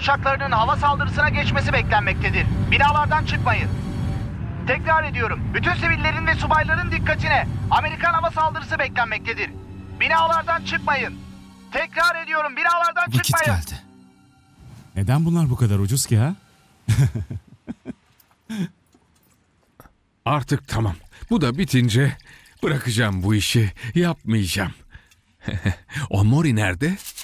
uçaklarının hava saldırısına geçmesi beklenmektedir. Binalardan çıkmayın. Tekrar ediyorum. Bütün sivillerin ve subayların dikkatine. Amerikan hava saldırısı beklenmektedir. Binalardan çıkmayın. Tekrar ediyorum. Binalardan Vakit çıkmayın. geldi. Neden bunlar bu kadar ucuz ki ha? Artık tamam. Bu da bitince bırakacağım bu işi. Yapmayacağım. O Mori nerede?